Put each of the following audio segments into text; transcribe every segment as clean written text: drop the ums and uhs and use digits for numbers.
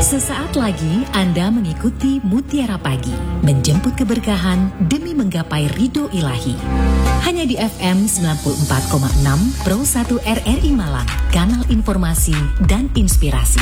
Sesaat lagi Anda mengikuti Mutiara Pagi, menjemput keberkahan demi menggapai ridho ilahi. Hanya di FM 94,6 Pro 1 RRI Malang, kanal informasi dan inspirasi.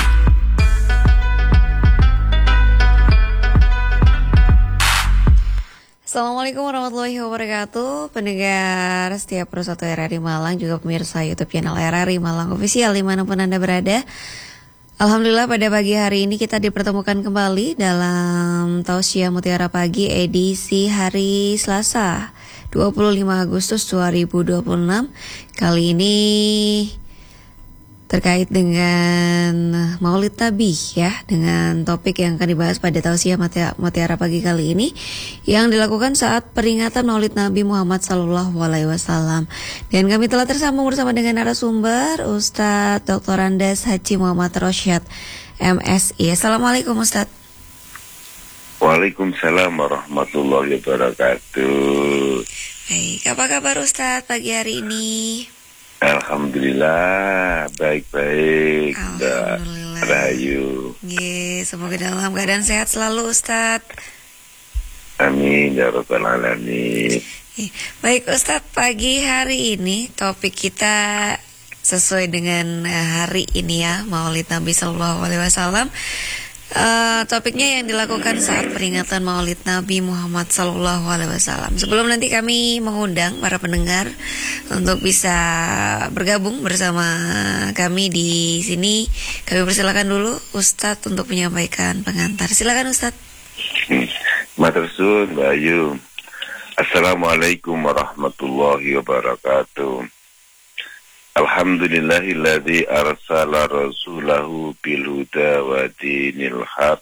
Assalamualaikum warahmatullahi wabarakatuh. Pendengar setiap Pro 1 RRI Malang, juga pemirsa YouTube channel RRI Malang Official dimanapun Anda berada. Alhamdulillah pada pagi hari ini kita dipertemukan kembali dalam Tausiah Mutiara Pagi edisi hari Selasa 25 Agustus 2026. Kali ini terkait dengan Maulid Nabi ya, dengan topik yang akan dibahas pada Tausiah Mutiara Pagi kali ini yang dilakukan saat peringatan Maulid Nabi Muhammad SAW. Dan kami telah tersambung bersama dengan narasumber Ustadz Dr. Andes Haji Muhammad Rosyad MSI. Assalamualaikum Ustadz. Waalaikumsalam warahmatullahi wabarakatuh. Baik, apa kabar Ustadz pagi hari ini? Alhamdulillah, baik-baik. Alhamdulillah. Rahayu. Semoga dalam keadaan sehat selalu Ustadz. Amin ya rabbal alamin. Baik Ustadz, pagi hari ini topik kita sesuai dengan hari ini ya, Maulid Nabi SAW. Topiknya yang dilakukan saat peringatan Maulid Nabi Muhammad SAW. Sebelum nanti kami mengundang para pendengar untuk bisa bergabung bersama kami di sini, kami persilakan dulu Ustadz untuk menyampaikan pengantar. Silakan Ustadz. Matur suwun Mbak Ayu. Assalamualaikum warahmatullahi wabarakatuh. Alhamdulillahilladzi arsala rasulahu bil huda wa dinil haq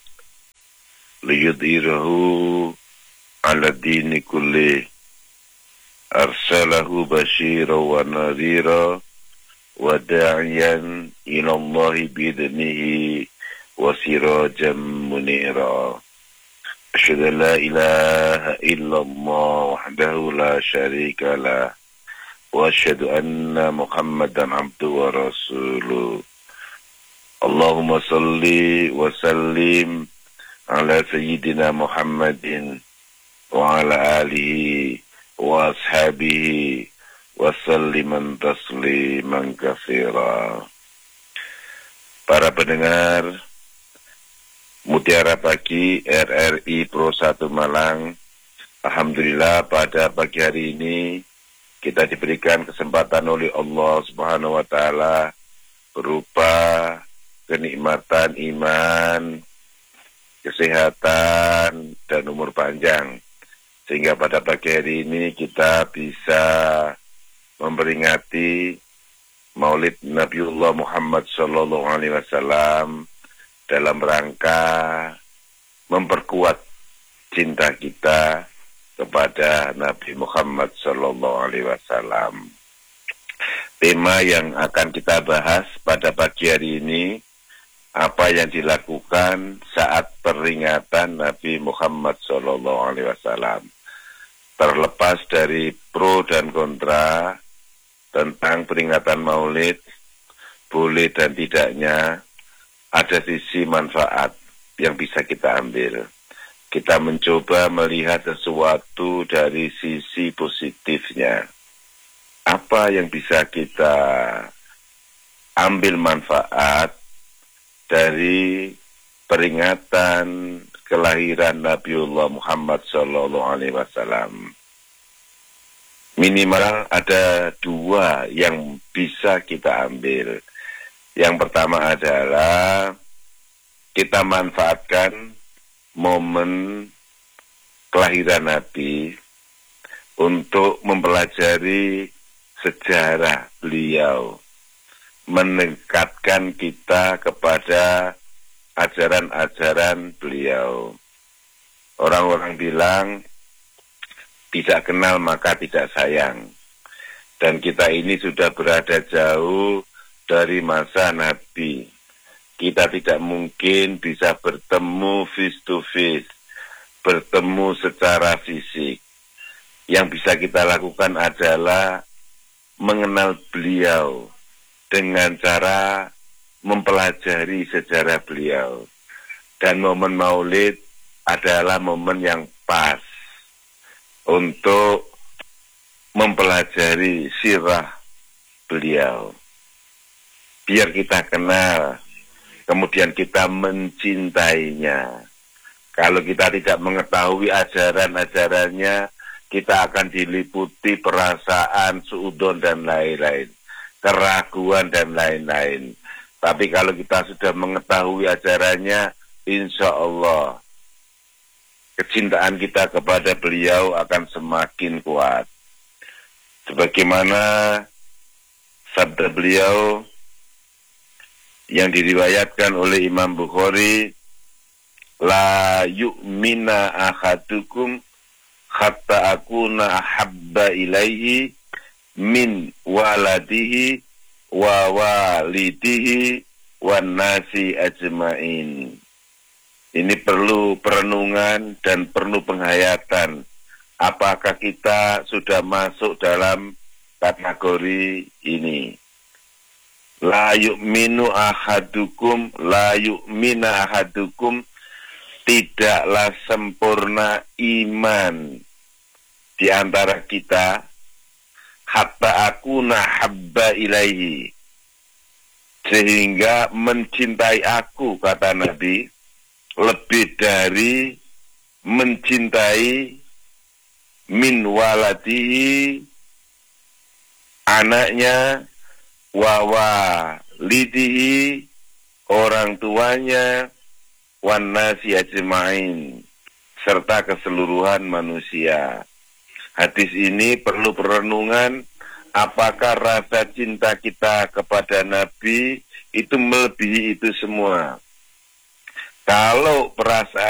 liyudhhirahu 'ala dini kulli. Arsalahu basyiran wa nadhira wa da'iyan ila Allahi bi'idnihi wa sirajan munira. Asyhadu an la ilaha illallah wahdahu la syarika lah wa asyhadu anna Muhammadan abduhu wa rasuluh. Allahumma salli wa sallim ala sayyidina Muhammadin wa ala alihi wa ashabihi wa salliman tasliman katsira. Para pendengar Mutiara Pagi RRI Pro 1 Malang, alhamdulillah pada pagi hari ini kita diberikan kesempatan oleh Allah Subhanahu wa taala berupa kenikmatan iman, kesehatan dan umur panjang, sehingga pada pagi hari ini kita bisa memperingati Maulid Nabiullah Muhammad SAW dalam rangka memperkuat cinta kita kepada Nabi Muhammad SAW. Tema yang akan kita bahas pada pagi hari ini, apa yang dilakukan saat peringatan Nabi Muhammad SAW. Terlepas dari pro dan kontra tentang peringatan Maulid, boleh dan tidaknya, ada sisi manfaat yang bisa kita ambil. Kita mencoba melihat sesuatu dari sisi positifnya. Apa yang bisa kita ambil manfaat dari peringatan kelahiran Nabiullah Muhammad SAW? Minimal ada dua yang bisa kita ambil. Yang pertama adalah kita manfaatkan momen kelahiran Nabi untuk mempelajari sejarah beliau, mendekatkan kita kepada ajaran-ajaran beliau. Orang-orang bilang tidak kenal maka tidak sayang, dan kita ini sudah berada jauh dari masa Nabi. Kita tidak mungkin bisa bertemu face to face, bertemu secara fisik. Yang bisa kita lakukan adalah mengenal beliau dengan cara mempelajari sejarah beliau. Dan momen maulid adalah momen yang pas untuk mempelajari sirah beliau. Biar kita kenal, kemudian kita mencintainya. Kalau kita tidak mengetahui ajaran-ajarannya, kita akan diliputi perasaan, suudon dan lain-lain, keraguan dan lain-lain. Tapi kalau kita sudah mengetahui ajarannya, insya Allah kecintaan kita kepada beliau akan semakin kuat. Sebagaimana sabda beliau yang diriwayatkan oleh Imam Bukhari, la yu'mina ahadukum hatta akuna ahabba ilaihi min waladihi wa walidihi wan nasi ajmain. Ini perlu perenungan dan perlu penghayatan. Apakah kita sudah masuk dalam kategori ini? La yu'minu ahadukum, la yu'mina ahadukum, tidaklah sempurna iman di antara kita hatta akuna habba ilaihi, sehingga mencintai aku, kata Nabi, lebih dari mencintai min waladihi, anaknya, wa lidihi, orang tuanya, wan nasi ajmain, serta keseluruhan manusia. Hadis ini perlu perenungan, apakah rasa cinta kita kepada Nabi itu melebihi itu semua. Kalau perasaan